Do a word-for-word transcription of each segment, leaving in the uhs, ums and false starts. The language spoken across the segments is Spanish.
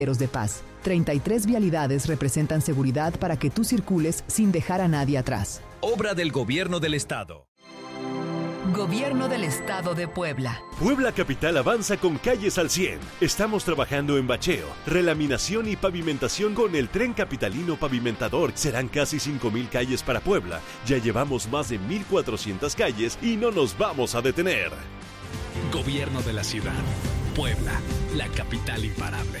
de paz. treinta y tres vialidades representan seguridad para que tú circules sin dejar a nadie atrás. Obra del Gobierno del Estado. Gobierno del Estado de Puebla. Puebla Capital avanza con calles al cien. Estamos trabajando en bacheo, relaminación y pavimentación con el Tren Capitalino Pavimentador. Serán casi cinco mil calles para Puebla. Ya llevamos más de mil cuatrocientas calles y no nos vamos a detener. Gobierno de la Ciudad. Puebla, la capital imparable.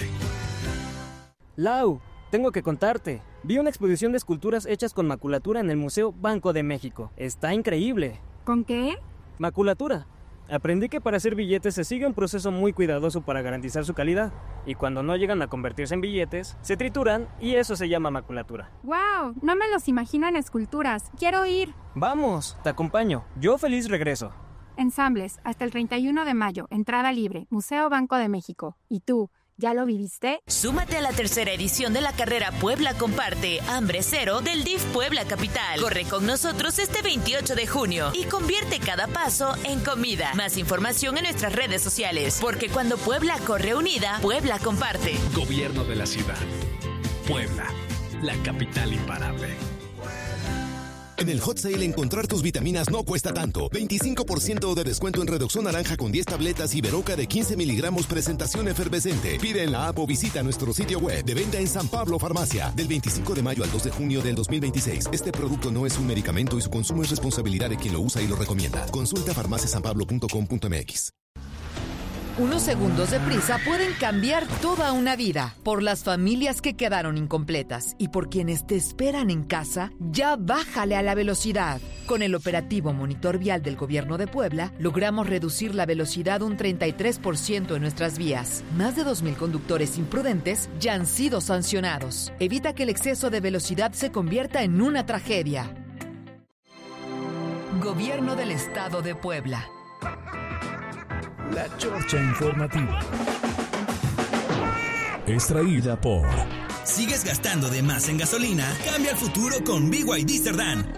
Lau, tengo que contarte. Vi una exposición de esculturas hechas con maculatura en el Museo Banco de México. Está increíble. ¿Con qué? Maculatura. Aprendí que para hacer billetes se sigue un proceso muy cuidadoso para garantizar su calidad. Y cuando no llegan a convertirse en billetes, se trituran y eso se llama maculatura. ¡Wow! No me los imagino en esculturas. ¡Quiero ir! Vamos, te acompaño. Yo feliz regreso. Ensambles, hasta el treinta y uno de mayo. Entrada libre. Museo Banco de México. ¿Y tú? ¿Ya lo viviste? Súmate a la tercera edición de la carrera Puebla Comparte, Hambre Cero del D I F Puebla Capital. Corre con nosotros este veintiocho de junio y convierte cada paso en comida. Más información en nuestras redes sociales, porque cuando Puebla corre unida, Puebla comparte. Gobierno de la Ciudad. Puebla, la capital imparable. En el Hot Sale encontrar tus vitaminas no cuesta tanto. veinticinco por ciento de descuento en Redoxón Naranja con diez tabletas y Veroca de quince miligramos presentación efervescente. Pide en la app o visita nuestro sitio web de venta en San Pablo Farmacia. Del veinticinco de mayo al dos de junio del dos mil veintiséis. Este producto no es un medicamento y su consumo es responsabilidad de quien lo usa y lo recomienda. Consulta farmacia san pablo punto com punto m x. Unos segundos de prisa pueden cambiar toda una vida. Por las familias que quedaron incompletas y por quienes te esperan en casa, ya bájale a la velocidad. Con el operativo Monitor Vial del Gobierno de Puebla, logramos reducir la velocidad un treinta y tres por ciento en nuestras vías. Más de dos mil conductores imprudentes ya han sido sancionados. Evita que el exceso de velocidad se convierta en una tragedia. Gobierno del Estado de Puebla. La Chorcha Informativa. Extraída por... ¿Sigues gastando de más en gasolina? Cambia el futuro con B Y D Cerdán.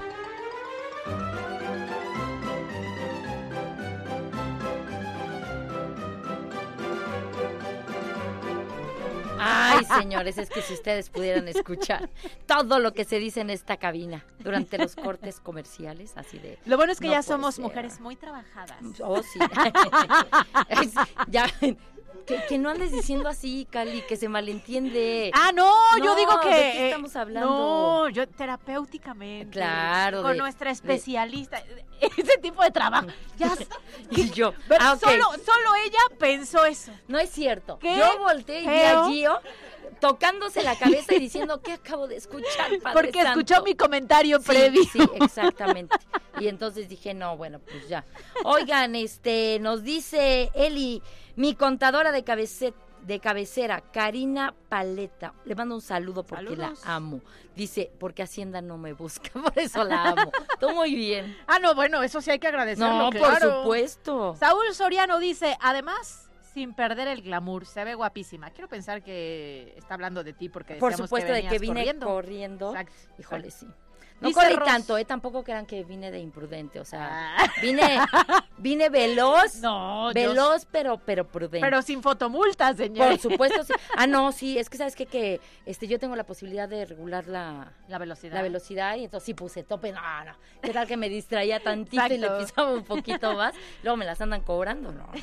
Ay, señores, es que si ustedes pudieran escuchar todo lo que se dice en esta cabina durante los cortes comerciales, así de... Lo bueno es que no ya somos ser. mujeres muy trabajadas. Oh, sí. Es, ya... Que, que no andes diciendo así, Cali, que se malentiende. Ah, no, no yo digo que... ¿de qué estamos hablando? No, yo terapéuticamente. Claro. Con de, nuestra especialista. De, ese tipo de trabajo. Ya. Y yo. Pero ah, okay. solo, solo ella pensó eso. No es cierto. ¿Qué? Yo volteé y vi a Gio tocándose la cabeza y diciendo, ¿qué acabo de escuchar, Padre Porque Santo? Escuchó mi comentario sí, previo. Sí, exactamente. Y entonces dije, no, bueno, pues ya. Oigan, este, nos dice Eli, mi contadora de cabecera, de cabecera, Karina Paleta. Le mando un saludo porque Saludos. La amo. Dice, porque Hacienda no me busca, por eso la amo. Todo muy bien. Ah, no, bueno, eso sí hay que agradecerlo. No, claro. por supuesto. Saúl Soriano dice, además... sin perder el glamour, se ve guapísima. Quiero pensar que está hablando de ti porque por decíamos supuesto que de que vine corriendo. corriendo. Exacto. Híjole, sí. No Dice corrí Ros... tanto, eh, tampoco crean que vine de imprudente, o sea, ah. vine vine veloz, no, veloz yo... pero pero prudente. Pero sin fotomultas, señor. Por supuesto, sí. Ah, no, sí, es que sabes qué? que este yo tengo la posibilidad de regular la la velocidad. La velocidad y entonces sí puse tope, no, no. ¿Qué tal que me distraía tantito Exacto. y le pisaba un poquito más? Luego me las andan cobrando, no.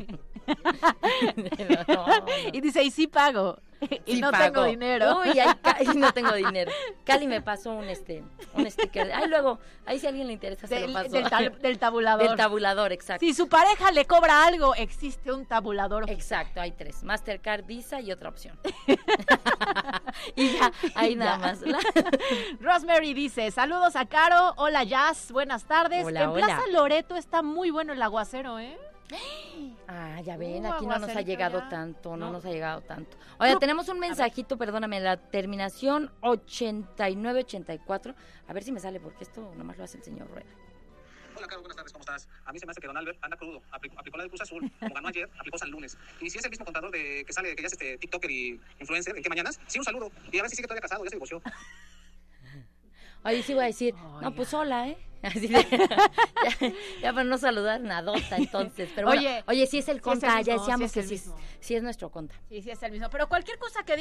no, no, no. Y dice, "Y sí pago." Y sí no pago. Tengo dinero. Uy, ay, y no tengo dinero. Cali me pasó un este un sticker. Ay, luego, ahí si a alguien le interesa del, se lo paso. Del, tab, del tabulador. Del tabulador, exacto. Si su pareja le cobra algo, existe un tabulador. Exacto, hay tres. Mastercard, Visa y otra opción. Y ya, ahí nada más. Rosemary dice, saludos a Caro, hola Jazz, buenas tardes. Hola, en hola. Plaza Loreto está muy bueno el aguacero, ¿eh? Ah, ya ven, uh, aquí no nos ha llegado ya. tanto, no, no nos ha llegado tanto. Oye, no. tenemos un mensajito, perdóname, la terminación ochenta y nueve ochenta y cuatro. A ver si me sale, porque esto nomás lo hace el señor Rueda. Hola, Caro, buenas tardes, ¿cómo estás? A mí se me hace que Don Albert anda crudo. Aplicó, aplicó la de Cruz Azul, como ganó ayer, aplicó San Lunes. Y si es el mismo contador de que sale, que ya es este TikToker y influencer, ¿en qué mañanas? Sí, un saludo. Y a ver si sigue todavía casado, ya se divorció. Ahí sí voy a decir, oh, no, ya. pues hola, ¿eh? Así de, ya, ya para no saludar nadota, entonces. Pero bueno, oye, oye, sí es el sí conta, es el mismo, ya decíamos sí es que el sí, mismo. sí es nuestro conta. Sí, sí es el mismo. Pero cualquier cosa que